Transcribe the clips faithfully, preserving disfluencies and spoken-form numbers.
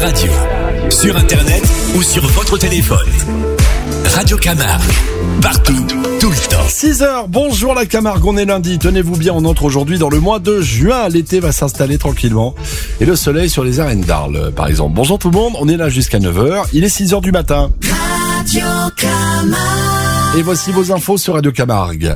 radio, sur internet ou sur votre téléphone. Radio Camargue, partout, tout le temps. six heures, bonjour la Camargue, on est lundi, tenez-vous bien, on entre aujourd'hui dans le mois de juin. L'été va s'installer tranquillement et le soleil sur les arènes d'Arles, par exemple. Bonjour tout le monde, on est là jusqu'à neuf heures, il est six heures du matin. Radio Camargue. Et voici vos infos sur Radio Camargue.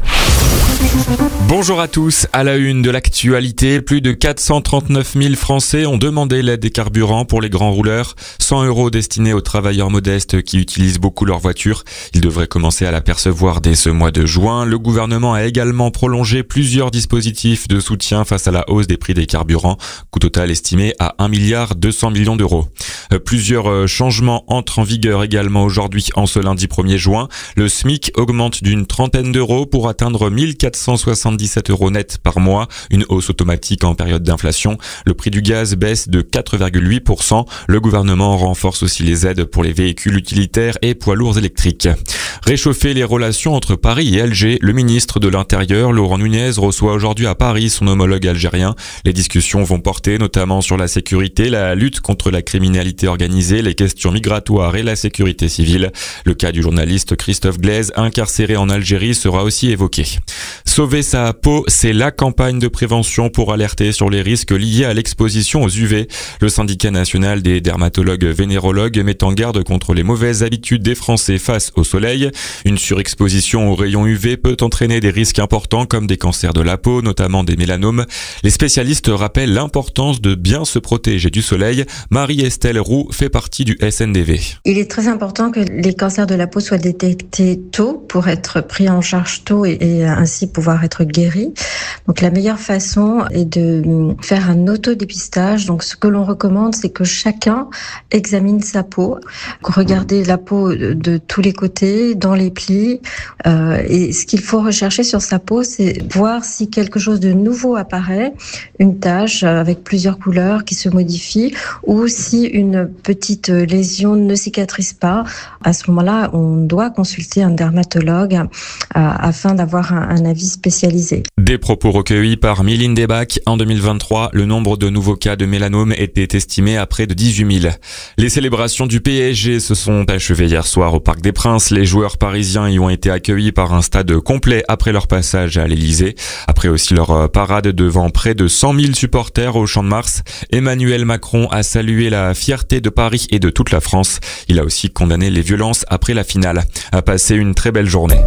Bonjour à tous, à la une de l'actualité, plus de quatre cent trente-neuf mille Français ont demandé l'aide des carburants pour les grands rouleurs, cent euros destinés aux travailleurs modestes qui utilisent beaucoup leur voiture. Ils devraient commencer à l'apercevoir dès ce mois de juin. Le gouvernement a également prolongé plusieurs dispositifs de soutien face à la hausse des prix des carburants, coût total estimé à un milliard deux cents millions d'euros. Plusieurs changements entrent en vigueur également aujourd'hui en ce lundi premier juin. Le SMIC augmente d'une trentaine d'euros pour atteindre mille quatre cent soixante-dix-sept euros net par mois, une hausse automatique en période d'inflation. Le prix du gaz baisse de quatre virgule huit pour cent. Le gouvernement renforce aussi les aides pour les véhicules utilitaires et poids lourds électriques. Réchauffer les relations entre Paris et Alger, le ministre de l'Intérieur, Laurent Nunez, reçoit aujourd'hui à Paris son homologue algérien. Les discussions vont porter notamment sur la sécurité, la lutte contre la criminalité organisée, les questions migratoires et la sécurité civile. Le cas du journaliste Christophe Glaise, incarcéré en Algérie, sera aussi évoqué. Sauver sa peau, c'est la campagne de prévention pour alerter sur les risques liés à l'exposition aux U V. Le syndicat national des dermatologues vénérologues met en garde contre les mauvaises habitudes des Français face au soleil. Une surexposition aux rayons U V peut entraîner des risques importants comme des cancers de la peau, notamment des mélanomes. Les spécialistes rappellent l'importance de bien se protéger du soleil. Marie-Estelle Roux fait partie du S N D V. Il est très important que les cancers de la peau soient détectés tôt pour être pris en charge tôt et, et ainsi pouvoir être guéris. Donc la meilleure façon est de faire un autodépistage. Donc ce que l'on recommande, c'est que chacun examine sa peau, regarder la peau de, de tous les côtés, dans les plis. Euh, et ce qu'il faut rechercher sur sa peau, c'est voir si quelque chose de nouveau apparaît, une tache avec plusieurs couleurs qui se modifie, ou si une petite lésion ne cicatrise pas. À ce moment-là, on doit consulter un dermatologue euh, afin d'avoir un, un avis spécialisé. Des propos recueillis par Mylène Debac. En deux mille vingt-trois, le nombre de nouveaux cas de mélanome était estimé à près de dix-huit mille. Les célébrations du P S G se sont achevées hier soir au Parc des Princes. Les joueurs parisiens y ont été accueillis par un stade complet après leur passage à l'Elysée. Après aussi leur parade devant près de cent mille supporters au Champ de Mars. Emmanuel Macron a salué la fierté de Paris et de toute la France. Il a aussi condamné les violences après la finale. A passé une très belle journée.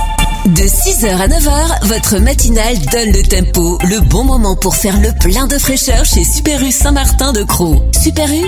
De six heures à neuf heures, votre matinale donne le tempo, le bon moment pour faire le plein de fraîcheur chez Super U Saint-Martin de Crau. Super U,